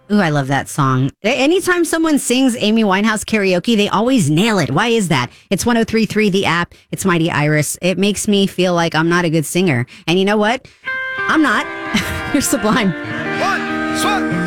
Ooh, I love that song. Anytime someone sings Amy Winehouse karaoke, they always nail it. Why is that? It's 103.3 The App. It's Mighty Iris. It makes me feel like I'm not a good singer. And you know what? I'm not. You're sublime. One,